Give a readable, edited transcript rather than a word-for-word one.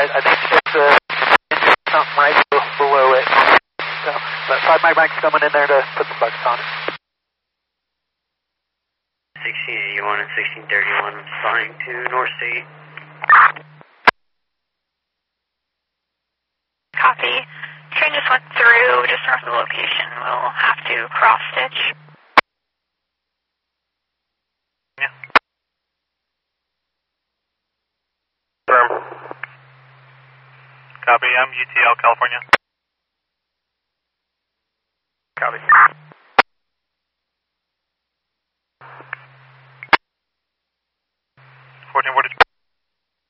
I think it's something right below it. So, but 5 Mike's coming in there to put the buckets on it. 1681 and 1631 flying to North State. Copy. Train just went through just north of the location. We'll have to cross stitch. Yeah. Firm. Copy. I'm UTL, California. Copy. 1442.